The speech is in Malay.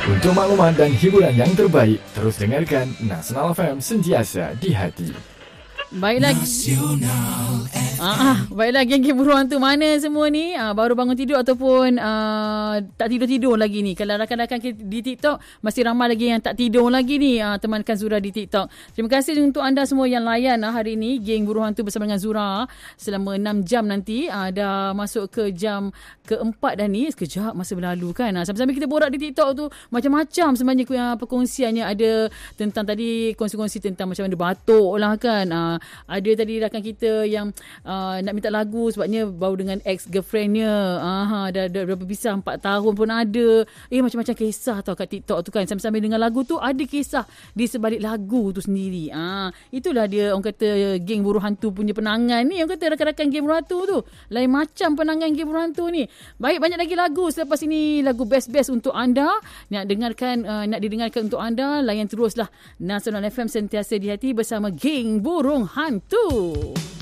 Untuk maklumat dan hiburan yang terbaik, terus dengarkan Nasional FM, sentiasa di hati. Baiklah. Baiklah geng-geng buruan tu, mana semua ni baru bangun tidur ataupun tak tidur-tidur lagi ni. Kalau rakan-rakan di TikTok, masih ramai lagi yang tak tidur lagi ni. Temankan Zura di TikTok. Terima kasih untuk anda semua yang layan hari ni geng buruan tu bersama dengan Zura selama 6 jam nanti. Dah masuk ke jam keempat dah ni. Sekejap masa berlalu kan. Sambil-sambil kita borak di TikTok tu, macam-macam sebenarnya perkongsiannya. Ada tentang tadi kongsi-kongsi tentang macam mana batuk lah kan. Ada tadi rakan kita yang nak minta lagu sebabnya baru dengan ex-girlfriendnya. Dah berpisah 4 tahun pun ada. Macam-macam kisah tau kat TikTok tu kan. Sambil-sambil dengan lagu tu, ada kisah di sebalik lagu tu sendiri. Itulah dia orang kata geng buruh hantu punya penangan ni. Orang kata rakan-rakan geng buruh hantu tu lain macam penangan geng buruh hantu ni. Baik, banyak lagi lagu selepas ini, lagu best-best untuk anda. Nak didengarkan untuk anda. Layan teruslah Nasional FM, sentiasa di hati bersama geng burung hantu.